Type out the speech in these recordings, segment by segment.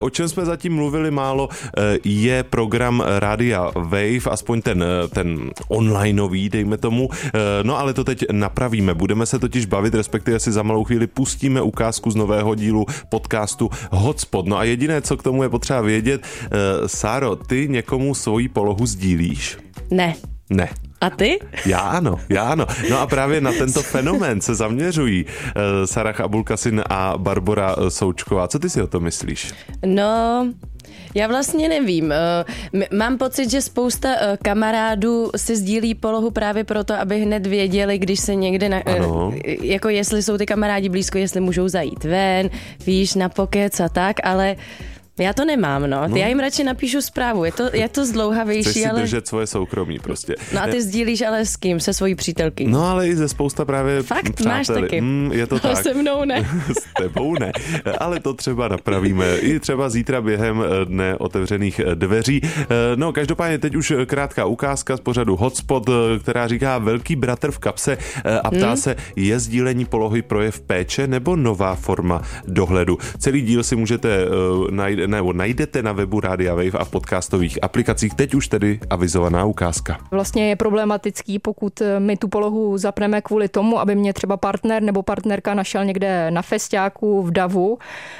O čem jsme zatím mluvili málo, je program Rádia Wave, aspoň ten onlineový, dejme tomu. No ale to teď napravíme. Budeme se totiž bavit, respektive si za malou chvíli pustíme ukázku z nového dílu podcastu Hotspot. No a jediné, co k tomu je potřeba vědět, Sáro, ty někomu svoji polohu sdílíš? Ne. Ne. A ty? Já ano. No a právě na tento fenomén se zaměřují Sarah Abulkasin a Barbora Součková. Co ty si o tom myslíš? No, já vlastně nevím. Mám pocit, že spousta kamarádů si sdílí polohu právě proto, aby hned věděli, když se někde, jako jestli jsou ty kamarádi blízko, jestli můžou zajít ven, víš, na pokec a tak, ale já to nemám, no. Já jim radši napíšu zprávu. Je to zdlouhavější, chceš si ale držet svoje soukromí prostě. No a ty sdílíš ale s kým? Se svojí přítelky. No ale i ze spousta právě fakt přáteli. Máš taky. Je to tak. Se mnou ne. S tebou ne. Ale to třeba napravíme. I třeba zítra během dne otevřených dveří. No každopádně teď už krátká ukázka z pořadu Hotspot, která říká velký bratr v kapse a ptá se, je sdílení polohy projev péče nebo nová forma dohledu. Celý díl si můžete najdete na webu Rádia Wave a v podcastových aplikacích. Teď už tedy avizovaná ukázka. Vlastně je problematický, pokud my tu polohu zapneme kvůli tomu, aby mě třeba partner nebo partnerka našel někde na festiáku v davu,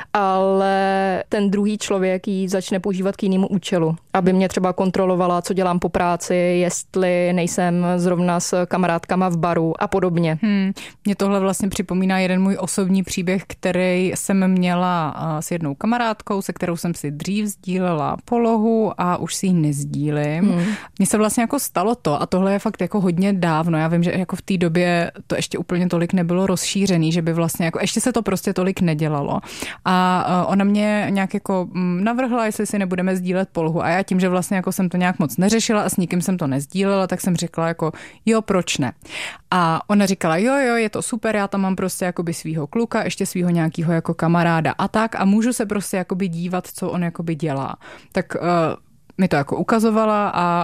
ale ten druhý člověk ji začne používat k jinému účelu. Aby mě třeba kontrolovala, co dělám po práci, jestli nejsem zrovna s kamarádkama v baru a podobně. Mně tohle vlastně připomíná jeden můj osobní příběh, který jsem měla s jednou kamarádkou, se kterou jsem si dřív sdílela polohu a už si ji nezdílím. Mně se vlastně jako stalo to, a tohle je fakt jako hodně dávno. Já vím, že jako v té době to ještě úplně tolik nebylo rozšířený, že by vlastně jako ještě se to prostě tolik nedělalo. A ona mě nějak jako navrhla, jestli si nebudeme sdílet polohu. A já tím, že vlastně jako jsem to nějak moc neřešila a s nikým jsem to nezdílela, tak jsem řekla jako jo, proč ne? A ona říkala jo, je to super, já tam mám prostě jakoby svýho kluka, ještě svýho nějakého jako kamaráda a tak a můžu se prostě jakoby dívat, co on jakoby dělá. Tak mi to jako ukazovala a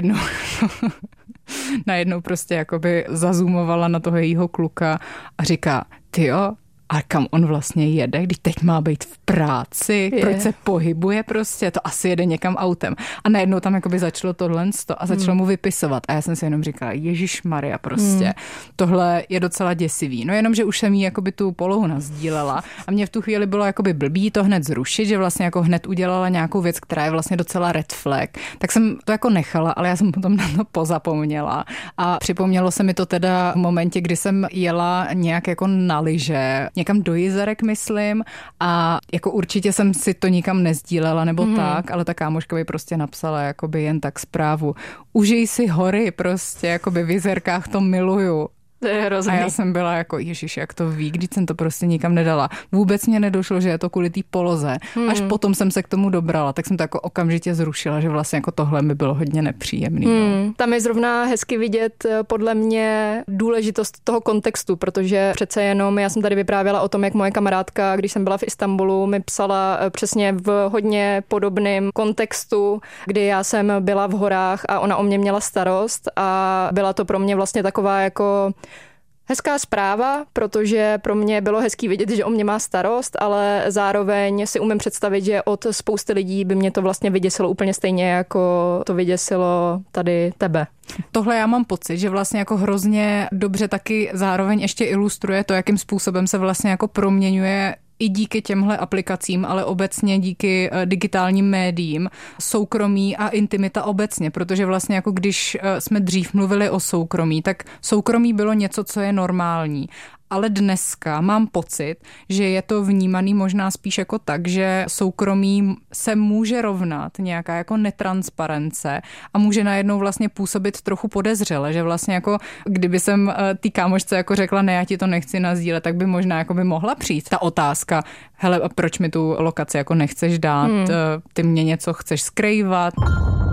najednou prostě jakoby zazoomovala na toho jejího kluka a říká, tyjo, a kam on vlastně jede, když teď má být v práci, proč se pohybuje prostě, to asi jede někam autem. A najednou tam jakoby začalo tohle a začalo mu vypisovat. A já jsem si jenom říkala, ježišmarja prostě, tohle je docela děsivý. No jenom, že už jsem jí jakoby tu polohu nasdílela a mě v tu chvíli bylo jakoby blbý to hned zrušit, že vlastně jako hned udělala nějakou věc, která je vlastně docela red flag. Tak jsem to jako nechala, ale já jsem potom na to pozapomněla. A připomnělo se mi to teda v momentě, kdy jsem jela nějak jako na lyže, někam do Jizerek, myslím, a jako určitě jsem si to nikam nezdílela nebo tak, ale ta kámoška by prostě napsala jakoby jen tak zprávu. Užij si hory prostě, jakoby v Jizerkách to miluju. To je hrozný. A já jsem byla jako, ježiš, jak to ví, když jsem to prostě nikam nedala. Vůbec mě nedošlo, že je to kvůli té poloze. Až potom jsem se k tomu dobrala, tak jsem to jako okamžitě zrušila, že vlastně jako tohle mi bylo hodně nepříjemný. No. Tam je zrovna hezky vidět podle mě důležitost toho kontextu, protože přece jenom já jsem tady vyprávěla o tom, jak moje kamarádka, když jsem byla v Istanbulu, mi psala přesně v hodně podobném kontextu, kdy já jsem byla v horách a ona o mě měla starost a byla to pro mě vlastně taková jako hezká zpráva, protože pro mě bylo hezký vidět, že o mě má starost, ale zároveň si umím představit, že od spousty lidí by mě to vlastně vyděsilo úplně stejně, jako to vyděsilo tady tebe. Tohle já mám pocit, že vlastně jako hrozně dobře taky zároveň ještě ilustruje to, jakým způsobem se vlastně jako proměňuje i díky těmhle aplikacím, ale obecně díky digitálním médiím, soukromí a intimita obecně, protože vlastně jako když jsme dřív mluvili o soukromí, tak soukromí bylo něco, co je normální. Ale dneska mám pocit, že je to vnímaný možná spíš jako tak, že soukromí se může rovnat nějaká jako netransparence a může najednou vlastně působit trochu podezřele, že vlastně jako kdyby jsem té kámošce jako řekla, ne, já ti to nechci nazdílet, tak by možná jako by mohla přijít ta otázka, hele, proč mi tu lokaci jako nechceš dát, ty mě něco chceš skrývat.